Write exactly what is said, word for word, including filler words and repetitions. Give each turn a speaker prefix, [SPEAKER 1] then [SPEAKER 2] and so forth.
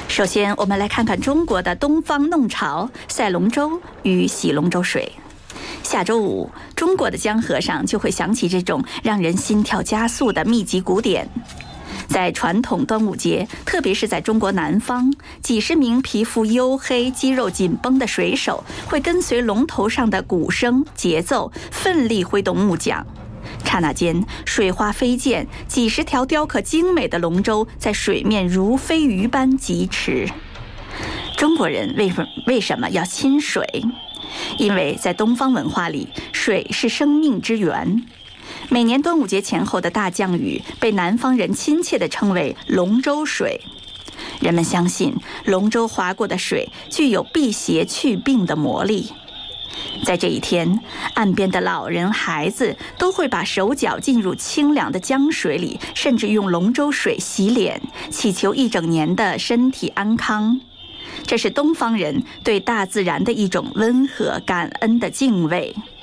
[SPEAKER 1] 首先，我们来看看中国的东方弄潮、赛龙舟与洗龙舟水。下周五，中国的江河上就会响起这种让人心跳加速的密集鼓点。在传统端午节，特别是在中国南方，几十名皮肤黝黑、肌肉紧绷的水手会跟随龙头上的鼓声、节奏，奋力挥动木桨。刹那间，水花飞溅，几十条雕刻精美的龙舟在水面如飞鱼般疾驰。中国人为什为什么要亲水？因为在东方文化里，水是生命之源。每年端午节前后的大降雨被南方人亲切地称为龙舟水。人们相信龙舟划过的水具有辟邪祛病的魔力。在这一天，岸边的老人孩子都会把手脚浸入清凉的江水里，甚至用龙舟水洗脸，祈求一整年的身体安康。这是东方人对大自然的一种温和感恩的敬畏。